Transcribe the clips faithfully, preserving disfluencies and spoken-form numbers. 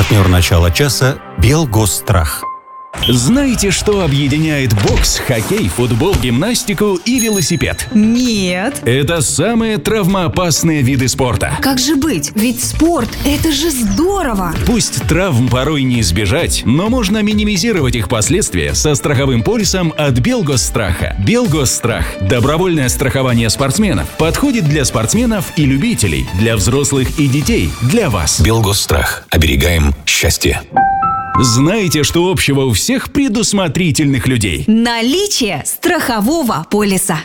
Партнер начала часа «Белгосстрах». Знаете, что объединяет бокс, хоккей, футбол, гимнастику и велосипед? Нет. Это самые травмоопасные виды спорта. Как же быть? Ведь спорт – это же здорово! Пусть травм порой не избежать, но можно минимизировать их последствия со страховым полисом от Белгосстраха. Белгосстрах – добровольное страхование спортсменов. Подходит для спортсменов и любителей, для взрослых и детей, для вас. Белгосстрах. Оберегаем счастье. Знаете, что общего у всех предусмотрительных людей? Наличие страхового полиса.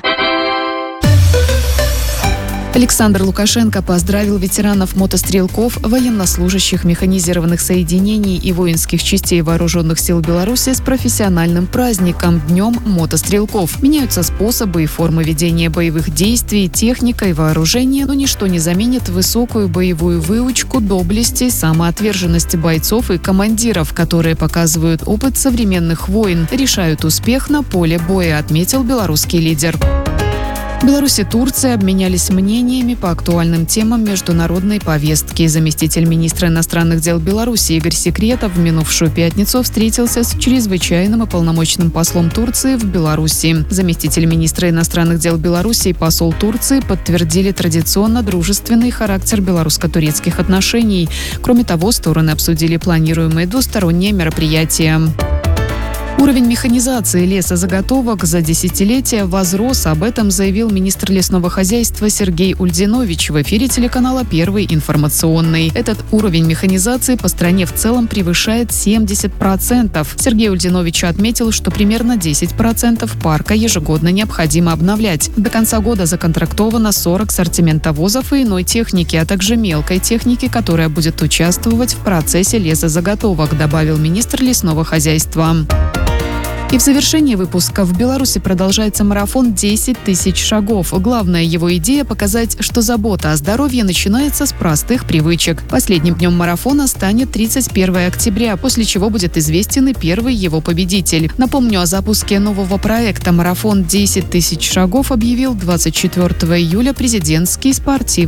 Александр Лукашенко поздравил ветеранов-мотострелков, военнослужащих механизированных соединений и воинских частей Вооруженных сил Беларуси с профессиональным праздником – Днем мотострелков. Меняются способы и формы ведения боевых действий, техника и вооружение, но ничто не заменит высокую боевую выучку, доблести, самоотверженность бойцов и командиров, которые показывают опыт современных войн, решают успех на поле боя, отметил белорусский лидер. Беларусь и Турция обменялись мнениями по актуальным темам международной повестки. Заместитель министра иностранных дел Беларуси Игорь Секретов в минувшую пятницу встретился с чрезвычайным и полномочным послом Турции в Беларуси. Заместитель министра иностранных дел Беларуси и посол Турции подтвердили традиционно дружественный характер белорусско-турецких отношений. Кроме того, стороны обсудили планируемые двусторонние мероприятия. Уровень механизации лесозаготовок за десятилетия возрос. Об этом заявил министр лесного хозяйства Сергей Ульдинович в эфире телеканала «Первый информационный». Этот уровень механизации по стране в целом превышает семьдесят процентов. Сергей Ульдинович отметил, что примерно десять процентов парка ежегодно необходимо обновлять. До конца года законтрактовано сорок сортиментовозов и иной техники, а также мелкой техники, которая будет участвовать в процессе лесозаготовок, добавил министр лесного хозяйства. И в завершении выпуска: в Беларуси продолжается марафон десять тысяч шагов. Главная его идея – показать, что забота о здоровье начинается с простых привычек. Последним днем марафона станет тридцать первого октября, после чего будет известен и первый его победитель. Напомню, о запуске нового проекта «Марафон десять тысяч шагов» объявил двадцать четвёртого июля президентский спортивный